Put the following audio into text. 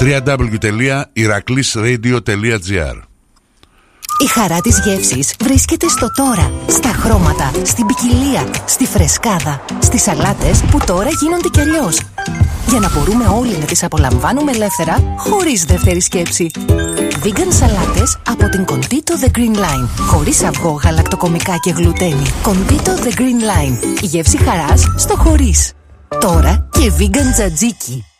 www.iraklisradio.gr. Η χαρά της γεύσης βρίσκεται στο τώρα, στα χρώματα, στην ποικιλία, στη φρεσκάδα, στις σαλάτες που τώρα γίνονται κι αλλιώς. Για να μπορούμε όλοι να τις απολαμβάνουμε ελεύθερα, χωρίς δεύτερη σκέψη. Vegan σαλάτες από την Contito The Green Line. Χωρίς αυγό, γαλακτοκομικά και γλουτένι. Contito The Green Line. Η γεύση χαράς στο χωρίς. Τώρα και vegan τζατζίκι.